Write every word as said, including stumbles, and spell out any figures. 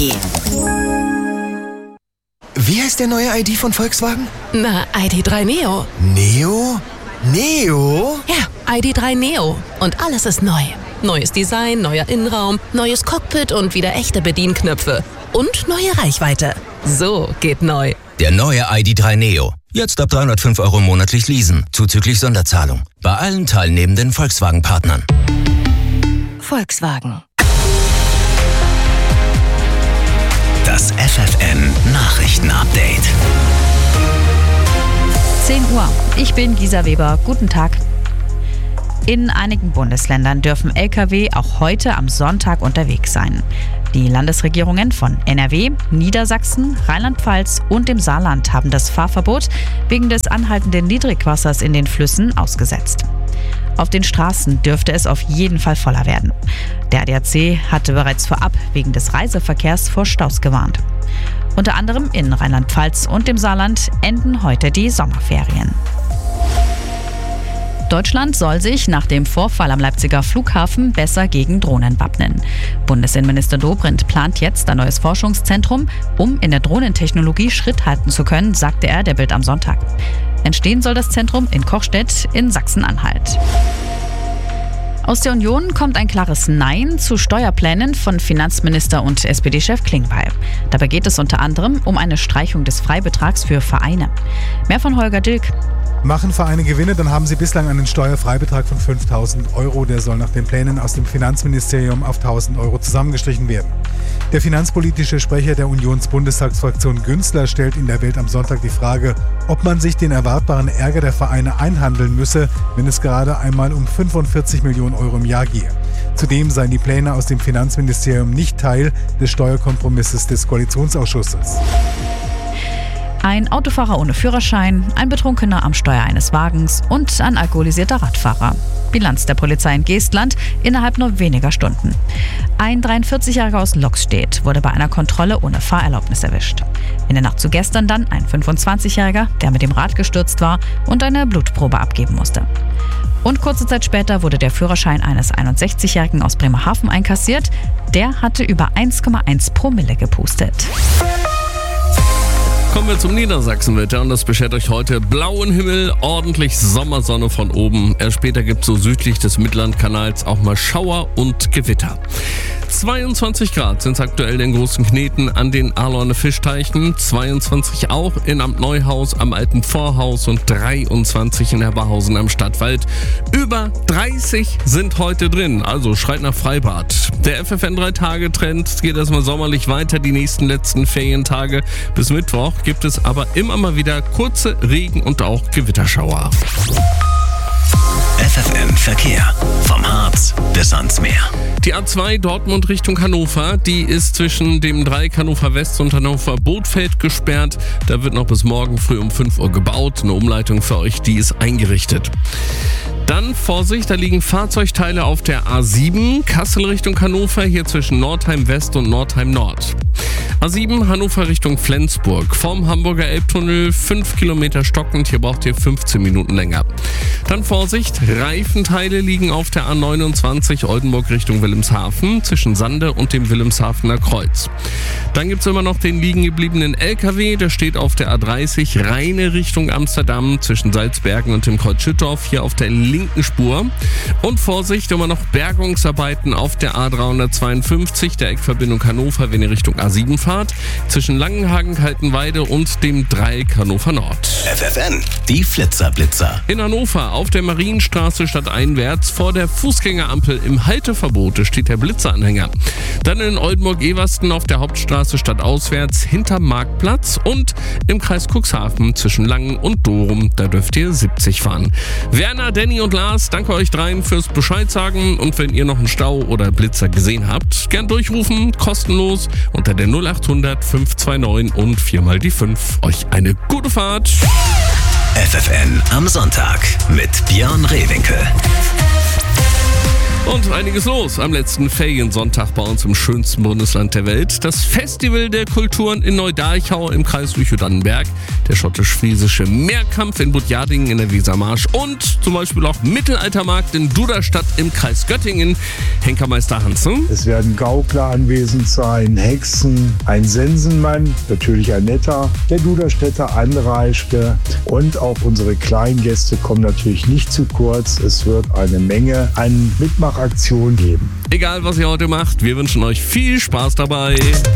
I D. Wie heißt der neue I D von Volkswagen? Na, I D drei Neo. Neo? Neo? Ja, I D drei Neo. Und alles ist neu. Neues Design, neuer Innenraum, neues Cockpit und wieder echte Bedienknöpfe. Und neue Reichweite. So geht neu. Der neue I D drei Neo. Jetzt ab dreihundertfünf Euro monatlich leasen, zuzüglich Sonderzahlung. Bei allen teilnehmenden Volkswagen-Partnern. Volkswagen. Das F F N-Nachrichten-Update. zehn Uhr. Ich bin Gisa Weber. Guten Tag. In einigen Bundesländern dürfen L K W auch heute am Sonntag unterwegs sein. Die Landesregierungen von N R W, Niedersachsen, Rheinland-Pfalz und dem Saarland haben das Fahrverbot wegen des anhaltenden Niedrigwassers in den Flüssen ausgesetzt. Auf den Straßen dürfte es auf jeden Fall voller werden. Der A D A C hatte bereits vorab wegen des Reiseverkehrs vor Staus gewarnt. Unter anderem in Rheinland-Pfalz und dem Saarland enden heute die Sommerferien. Deutschland soll sich nach dem Vorfall am Leipziger Flughafen besser gegen Drohnen wappnen. Bundesinnenminister Dobrindt plant jetzt ein neues Forschungszentrum, um in der Drohnentechnologie Schritt halten zu können, sagte er der Bild am Sonntag. Entstehen soll das Zentrum in Kochstedt in Sachsen-Anhalt. Aus der Union kommt ein klares Nein zu Steuerplänen von Finanzminister und S P D-Chef Klingbeil. Dabei geht es unter anderem um eine Streichung des Freibetrags für Vereine. Mehr von Holger Dilk. Machen Vereine Gewinne, dann haben sie bislang einen Steuerfreibetrag von fünftausend Euro. Der soll nach den Plänen aus dem Finanzministerium auf tausend Euro zusammengestrichen werden. Der finanzpolitische Sprecher der Unionsbundestagsfraktion Günzler stellt in der Welt am Sonntag die Frage, ob man sich den erwartbaren Ärger der Vereine einhandeln müsse, wenn es gerade einmal um fünfundvierzig Millionen Euro im Jahr gehe. Zudem seien die Pläne aus dem Finanzministerium nicht Teil des Steuerkompromisses des Koalitionsausschusses. Ein Autofahrer ohne Führerschein, ein Betrunkener am Steuer eines Wagens und ein alkoholisierter Radfahrer. Bilanz der Polizei in Geestland innerhalb nur weniger Stunden. Ein dreiundvierzigjähriger aus Loxstedt wurde bei einer Kontrolle ohne Fahrerlaubnis erwischt. In der Nacht zu gestern dann ein fünfundzwanzigjähriger, der mit dem Rad gestürzt war und eine Blutprobe abgeben musste. Und kurze Zeit später wurde der Führerschein eines einundsechzigjährigen aus Bremerhaven einkassiert. Der hatte über eins Komma eins Promille gepustet. Kommen wir zum Niedersachsenwetter und das beschert euch heute blauen Himmel, ordentlich Sommersonne von oben. Erst später gibt es so südlich des Mittellandkanals auch mal Schauer und Gewitter. zweiundzwanzig Grad sind es aktuell in großen Kneten an den Ahlorner Fischteichen, zweiundzwanzig auch in Amt Neuhaus am Alten Vorhaus und dreiundzwanzig in Herberhausen am Stadtwald. Über dreißig sind heute drin, also schreit nach Freibad. Der F F N drei Tage Trend geht erstmal sommerlich weiter, die nächsten letzten Ferientage bis Mittwoch gibt es aber immer mal wieder kurze Regen- und auch Gewitterschauer. F F N Verkehr. Vom Harz bis ans Meer. Die A zwei Dortmund Richtung Hannover, die ist zwischen dem Dreieck Hannover West und Hannover Bootfeld gesperrt. Da wird noch bis morgen früh um fünf Uhr gebaut. Eine Umleitung für euch, die ist eingerichtet. Dann Vorsicht, da liegen Fahrzeugteile auf der A sieben, Kassel Richtung Hannover, hier zwischen Nordheim West und Nordheim Nord. A sieben Hannover Richtung Flensburg, vorm Hamburger Elbtunnel fünf Kilometer stockend, hier braucht ihr fünfzehn Minuten länger. Dann Vorsicht, Reifenteile liegen auf der A neunundzwanzig Oldenburg Richtung Wilhelmshaven, zwischen Sande und dem Wilhelmshavener Kreuz. Dann gibt es immer noch den liegen gebliebenen L K W, der steht auf der A dreißig Rheine Richtung Amsterdam, zwischen Salzbergen und dem Kreuz Schüttorf, hier auf der linken Spur. Und Vorsicht, immer noch Bergungsarbeiten auf der A dreihundertzweiundfünfzig, der Eckverbindung Hannover, wenn ihr Richtung A sieben fahrt, zwischen Langenhagen, Kaltenweide und dem Dreieck Hannover Nord. F F N, die Flitzerblitzer. In Hannover auf der Marienstraße stadteinwärts vor der Fußgängerampel im Halteverbot steht der Blitzeranhänger. Dann in Oldenburg-Eversten auf der Hauptstraße stadtauswärts hinterm Marktplatz und im Kreis Cuxhaven zwischen Langen und Dorum, da dürft ihr siebzig fahren. Werner, Danny und Lars, danke euch dreien fürs Bescheid sagen und wenn ihr noch einen Stau oder Blitzer gesehen habt, gern durchrufen, kostenlos unter der null achthundert fünf zwei neun und viermal die fünf. Euch eine gute Fahrt. F F N am Sonntag mit Björn Rehwinkel. Und einiges los am letzten Feriensonntag bei uns im schönsten Bundesland der Welt. Das Festival der Kulturen in Neu-Darchau im Kreis Lüchow-Dannenberg, der schottisch-friesische Mehrkampf in Budjadingen in der Wesermarsch und zum Beispiel auch Mittelaltermarkt in Duderstadt im Kreis Göttingen. Henkermeister Hansen. Es werden Gaukler anwesend sein, Hexen, ein Sensenmann, natürlich ein netter, der Duderstädter Anreichte und auch unsere Kleingäste kommen natürlich nicht zu kurz. Es wird eine Menge an Mitmachaktionen geben. Egal, was ihr heute macht, wir wünschen euch viel Spaß dabei.